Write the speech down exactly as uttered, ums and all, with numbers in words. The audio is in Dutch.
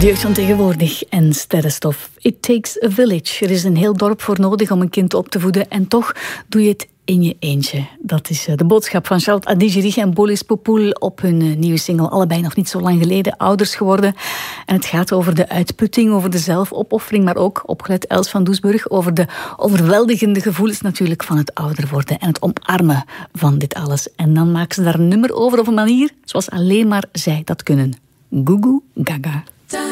De jeugd van tegenwoordig en sterrenstof. It takes a village. Er is een heel dorp voor nodig om een kind op te voeden. En toch doe je het in je eentje. Dat is de boodschap van Charlotte Adigéry en Bolis Poupoul op hun nieuwe single. Allebei nog niet zo lang geleden ouders geworden. En het gaat over de uitputting, over de zelfopoffering, maar ook, opgelet Els van Doesburg, over de overweldigende gevoelens natuurlijk van het ouder worden en het omarmen van dit alles. En dan maken ze daar een nummer over op een manier zoals alleen maar zij dat kunnen. Goo Goo Gaga.